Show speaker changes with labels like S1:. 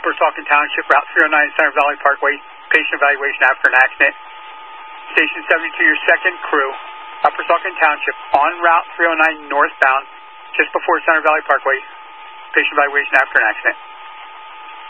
S1: Upper Saucon Township, Route 309, Center Valley Parkway, patient evaluation after an accident. Station 72, your second crew, Upper Saucon Township, on Route 309 northbound, just before Center Valley Parkway, patient evaluation after an accident.